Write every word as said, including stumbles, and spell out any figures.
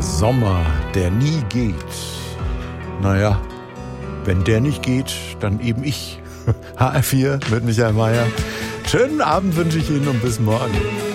Der Sommer, der nie geht. Naja, wenn der nicht geht, dann eben ich. H R vier mit Michael Mayer. Schönen Abend wünsche ich Ihnen und bis morgen.